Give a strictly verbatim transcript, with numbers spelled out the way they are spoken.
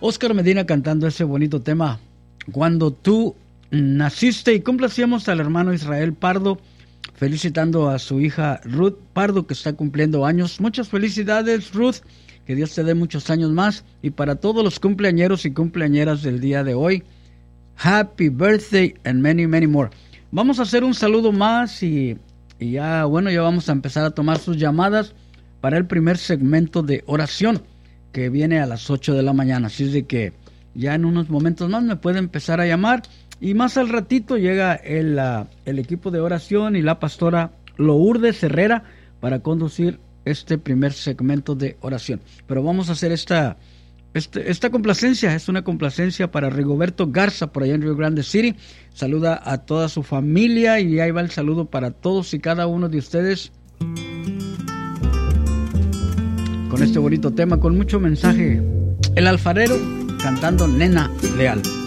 Oscar Medina cantando ese bonito tema, Cuando tú naciste, y complacíamos al hermano Israel Pardo, felicitando a su hija Ruth Pardo, que está cumpliendo años. Muchas felicidades, Ruth, que Dios te dé muchos años más, y para todos los cumpleañeros y cumpleañeras del día de hoy, happy birthday and many, many more. Vamos a hacer un saludo más y, y ya, bueno, ya vamos a empezar a tomar sus llamadas para el primer segmento de oración, que viene a las ocho de la mañana. Así es de que ya en unos momentos más me puede empezar a llamar, y más al ratito llega el, uh, el equipo de oración y la pastora Lourdes Herrera para conducir este primer segmento de oración. Pero vamos a hacer esta, este, esta complacencia, es una complacencia para Rigoberto Garza por allá en Rio Grande City. Saluda a toda su familia y ahí va el saludo para todos y cada uno de ustedes, con este bonito tema, con mucho mensaje. El alfarero cantando Nena Leal.